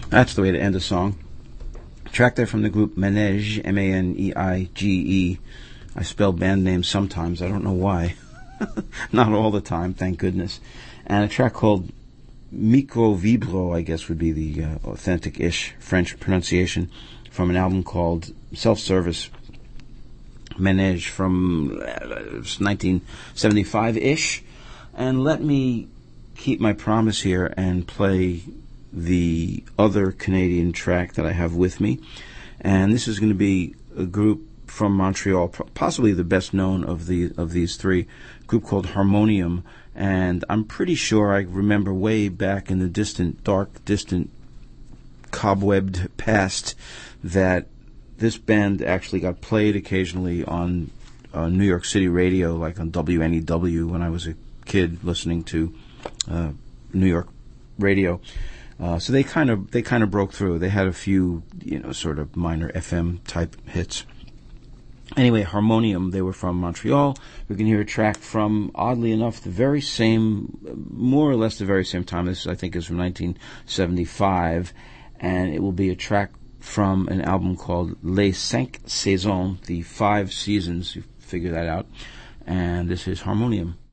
That's the way to end a song. Track there from the group Maneige, M-A-N-E-I-G-E. I spell band names sometimes. I don't know why. Not all the time, thank goodness. And a track called Micro Vibro, I guess would be the authentic-ish French pronunciation, from an album called Self-Service Maneige from 1975-ish. And let me keep my promise here and play the other Canadian track that I have with me. And this is going to be a group from Montreal, possibly the best known of these three, a group called Harmonium. And I'm pretty sure I remember way back in the dark, distant, cobwebbed past that this band actually got played occasionally on New York City radio, like on WNEW when I was a kid listening to New York radio. So they kind of broke through. They had a few, sort of minor FM type hits. Anyway, Harmonium, they were from Montreal. We can hear a track from, oddly enough, more or less the very same time. This, I think, is from 1975, and it will be a track from an album called Les Cinq Saisons, the 5 Seasons. You figure that out. And this is Harmonium.